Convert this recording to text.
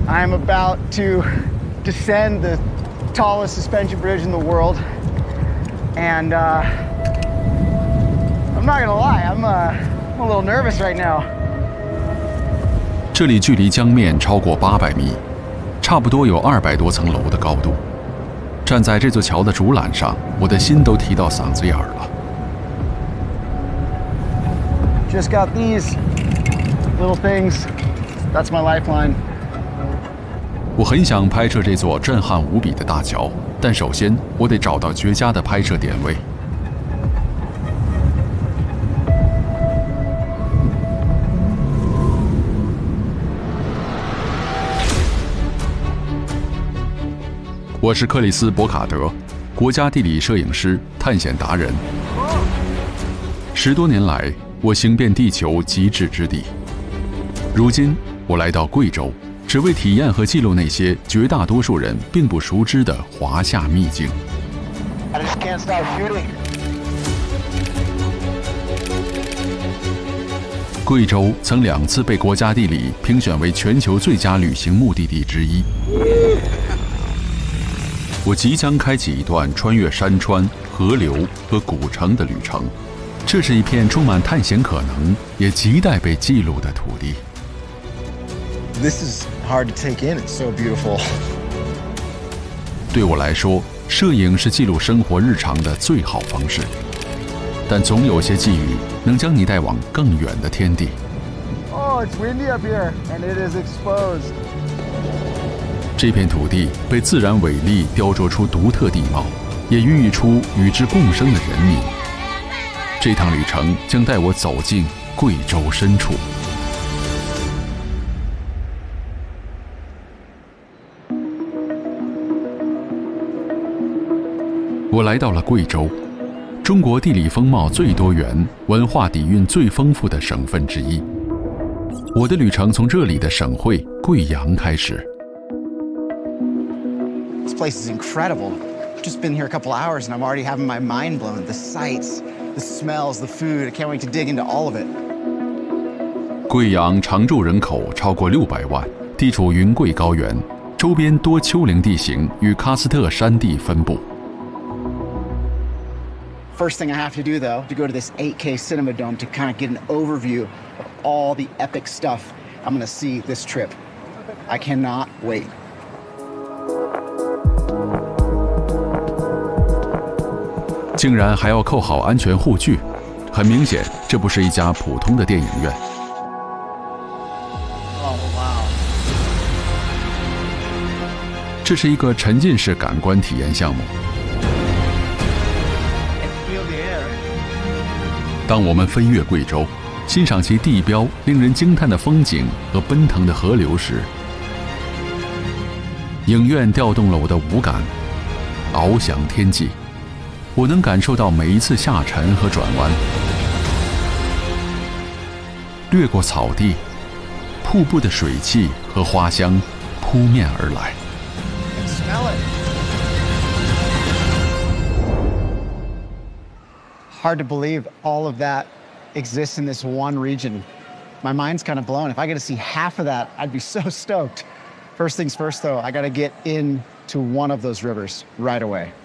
I'm about to descend the tallest suspension bridge in the world, and I'm not gonna lie, I'm a little nervous right now. 这里距离江面超过800米，差不多有200多层楼的高度。站在这座桥的竹缆上，我的心都提到嗓子眼儿了。 Just got these little things. That's my lifeline. 我很想拍摄这座震撼无比的大桥，但首先我得找到绝佳的拍摄点位。我是克里斯·博卡德，国家地理摄影师、探险达人。10多年来，我行遍地球极致之地。如今，我来到贵州，只为体验和记录那些绝大多数人并不熟知的华夏秘境。贵州曾2次被国家地理评选为全球最佳旅行目的地之一。我即将开启一段穿越山川、河流和古城的旅程。这是一片充满探险可能，也亟待被记录的土地。 This is hard to take in. It's so beautiful. 对我来说，摄影是记录生活日常的最好方式，但总有些际遇能将你带往更远的天地。 Oh, it's windy up here, and it is exposed. 这片土地被自然伟力雕琢出独特地貌，也孕育出与之共生的人民。这趟旅程将带我走进贵州深处。我来到了贵州，中国地理风貌最多元、文化底蕴最丰富的省份之一。我的旅程从这里的省会贵阳开始。 This place is incredible. Just been here a couple hours, and I'm already having my mind blown. The sights, the smells, the food. I can't wait to dig into all of it. 贵阳常住人口超过600万，地处云贵高原，周边多丘陵地形与喀斯特山地分布。 First thing I have to do, though, to go to this 8K Cinema Dome to kind of get an overview of all the epic stuff I'm going to see this trip. I cannot wait. 竟然还要扣好安全护具，很明显，这不是一家普通的电影院。这是一个沉浸式感官体验项目。当我们飞越贵州，欣赏其地标令人惊叹的风景和奔腾的河流时，影院调动了我的五感，翱翔天际。我能感受到每一次下沉和转弯，掠过草地，瀑布的水汽和花香扑面而来。 Hard to believe all of that exists in this one region. My mind's kind of blown. If I get to see half of that, I'd be so stoked. First things first, though, I got to get into one of those rivers right away.